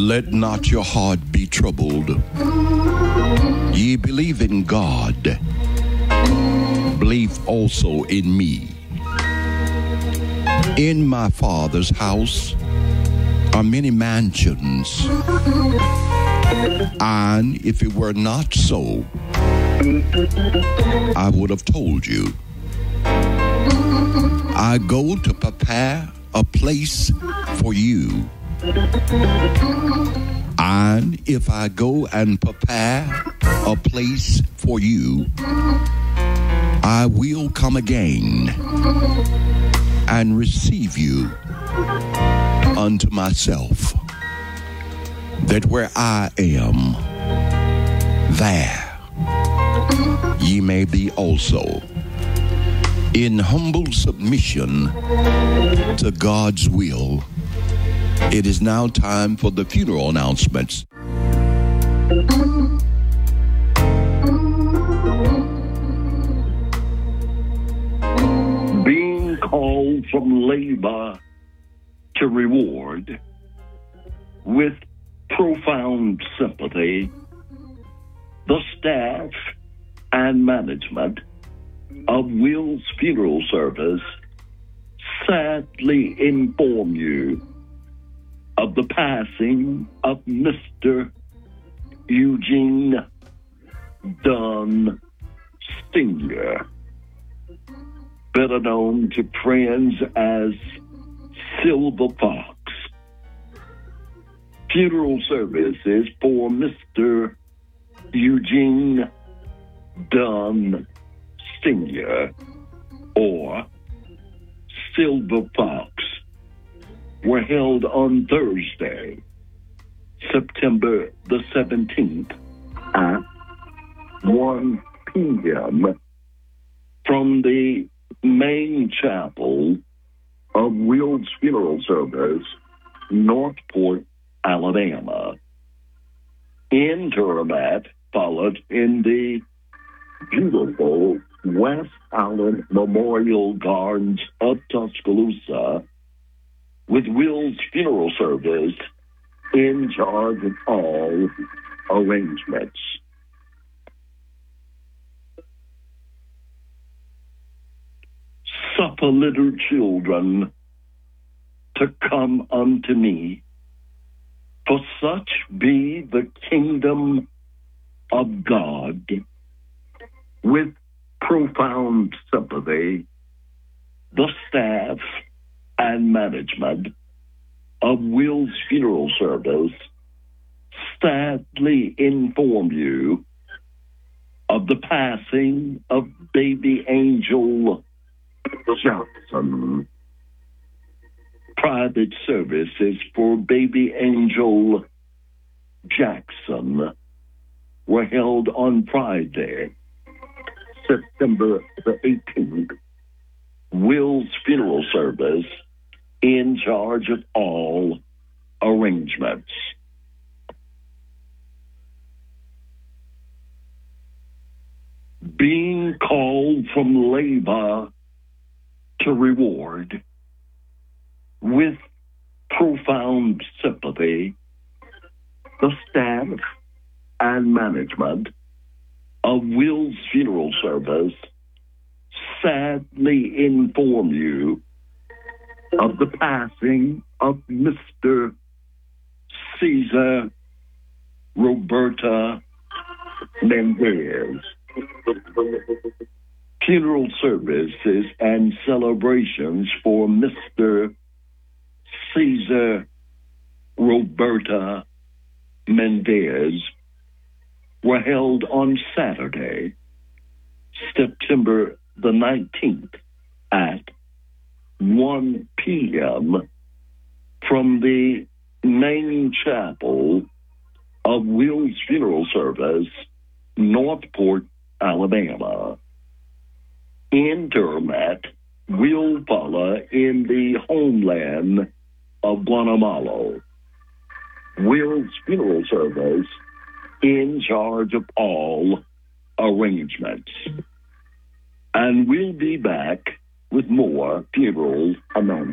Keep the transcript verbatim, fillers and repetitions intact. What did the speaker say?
Let not your heart be troubled. Ye believe in God, believe also in me. In my Father's house are many mansions, and if it were not so, I would have told you. I go to prepare a place for you. And if I go and prepare a place for you, I will come again and receive you unto myself, that where I am, there ye may be also. In humble submission to God's will, it is now time for the funeral announcements. Being called from labor to reward, with profound sympathy, the staff and management of Will's Funeral Service sadly inform you of the passing of Mister Eugene Dunn Senior, better known to friends as Silver Fox. Funeral services for Mister Eugene Dunn Senior, or Silver Fox, were held on Thursday, September the seventeenth at one p.m. from the main chapel of Will's Funeral Service, Northport, Alabama. Interment followed in the beautiful West Allen Memorial Gardens of Tuscaloosa, with Will's Funeral Service in charge of all arrangements. Suffer little children to come unto me, for such be the kingdom of God. With profound sympathy, the staff and management of Will's Funeral Service sadly inform you of the passing of baby Angel Jackson. Private services for baby Angel Jackson were held on Friday, September the eighteenth. Will's Funeral Service in charge of all arrangements. Being called from labor to reward, with profound sympathy, the staff and management of Will's Funeral Service sadly inform you of the passing of Mister Cesar Roberta Mendez. Funeral services and celebrations for Mister Cesar Roberta Mendez were held on Saturday, September the nineteenth at one p.m. from the main chapel of Will's Funeral Service, Northport, Alabama. Interment will follow in the homeland of Guatemala. Will's Funeral Service in charge of all arrangements. And we'll be back with more funeral announcements.